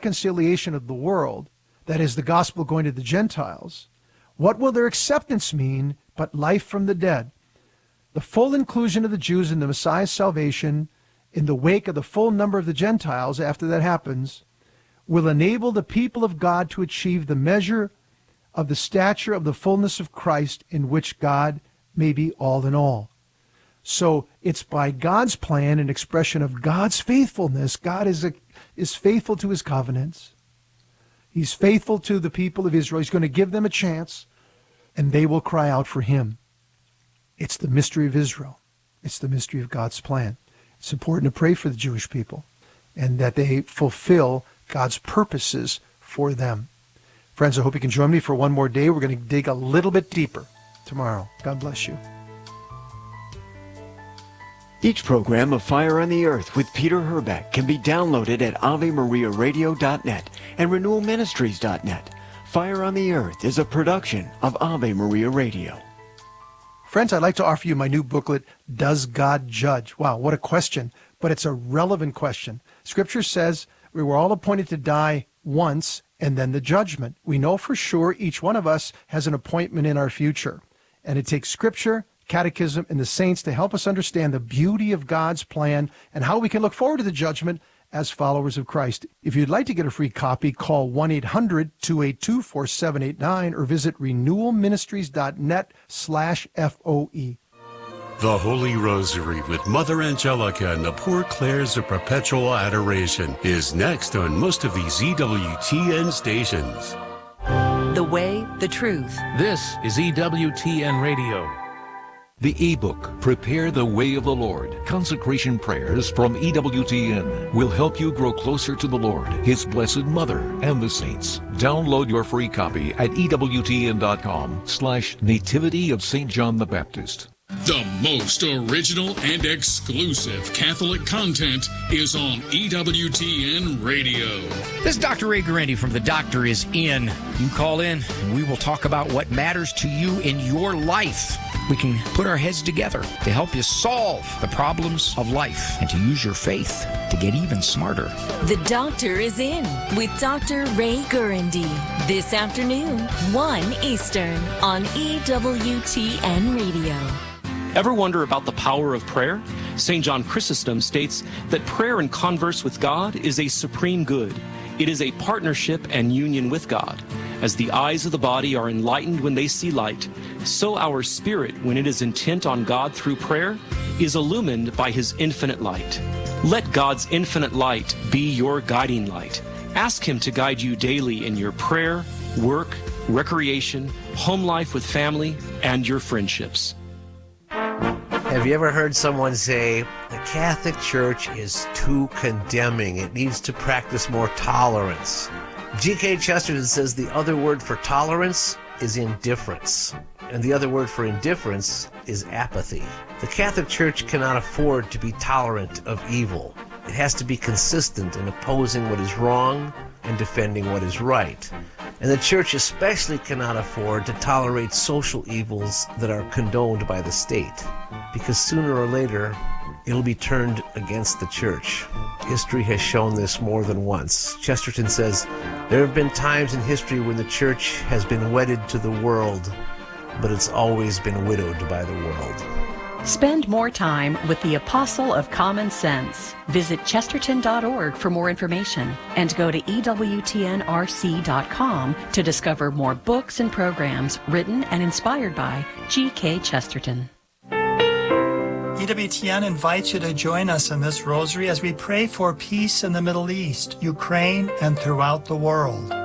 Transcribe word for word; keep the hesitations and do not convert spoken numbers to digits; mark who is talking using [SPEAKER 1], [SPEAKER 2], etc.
[SPEAKER 1] reconciliation of the world, that is, the gospel going to the Gentiles, what will their acceptance mean but life from the dead? The full inclusion of the Jews in the Messiah's salvation in the wake of the full number of the Gentiles after that happens will enable the people of God to achieve the measure of the stature of the fullness of Christ, in which God may be all in all. So it's by God's plan, an expression of God's faithfulness. God is, a, is faithful to his covenants. He's faithful to the people of Israel. He's going to give them a chance, and they will cry out for him. It's the mystery of Israel. It's the mystery of God's plan. It's important to pray for the Jewish people and that they fulfill God's purposes for them. Friends, I hope you can join me for one more day. We're going to dig a little bit deeper tomorrow. God bless you.
[SPEAKER 2] Each program of Fire on the Earth with Peter Herbeck can be downloaded at ave maria radio dot net and renewal ministries dot net. Fire on the Earth is a production of Ave Maria Radio.
[SPEAKER 1] Friends, I'd like to offer you my new booklet, Does God Judge? Wow, what a question, but it's a relevant question. Scripture says we were all appointed to die once and then the judgment. We know for sure each one of us has an appointment in our future, and it takes Scripture, Catechism, and the saints to help us understand the beauty of God's plan and how we can look forward to the judgment as followers of Christ. If you'd like to get a free copy, call one eight hundred two eight two four seven eight nine or visit renewal ministries dot net slash F O E.
[SPEAKER 3] The Holy Rosary with Mother Angelica and the Poor Clares of Perpetual Adoration is next on most of these E W T N stations.
[SPEAKER 4] The way, the truth.
[SPEAKER 5] This is E W T N Radio.
[SPEAKER 6] The ebook, Prepare the Way of the Lord, Consecration Prayers from E W T N, will help you grow closer to the Lord, His Blessed Mother, and the saints. Download your free copy at E W T N dot com slash Nativity of Saint John the Baptist.
[SPEAKER 7] The most original and exclusive Catholic content is on E W T N Radio.
[SPEAKER 8] This is Doctor Ray Guarendi from The Doctor Is In. You call in and we will talk about what matters to you in your life. We can put our heads together to help you solve the problems of life and to use your faith to get even smarter.
[SPEAKER 4] The Doctor Is In with Doctor Ray Guarendi. This afternoon, one Eastern on E W T N Radio.
[SPEAKER 9] Ever wonder about the power of prayer? Saint John Chrysostom states that prayer and converse with God is a supreme good. It is a partnership and union with God. As the eyes of the body are enlightened when they see light, so our spirit, when it is intent on God through prayer, is illumined by His infinite light. Let God's infinite light be your guiding light. Ask Him to guide you daily in your prayer, work, recreation, home life with family, and your friendships.
[SPEAKER 10] Have you ever heard someone say, the Catholic Church is too condemning, it needs to practice more tolerance? G K Chesterton says the other word for tolerance is indifference, and the other word for indifference is apathy. The Catholic Church cannot afford to be tolerant of evil. It has to be consistent in opposing what is wrong and defending what is right. And the Church especially cannot afford to tolerate social evils that are condoned by the state, because sooner or later, it'll be turned against the Church. History has shown this more than once. Chesterton says, there have been times in history when the Church has been wedded to the world, but it's always been widowed by the world.
[SPEAKER 11] Spend more time with the Apostle of Common Sense. Visit chesterton dot org for more information and go to E W T N R C dot com to discover more books and programs written and inspired by G K Chesterton.
[SPEAKER 12] E W T N invites you to join us in this rosary as we pray for peace in the Middle East, Ukraine, and throughout the world.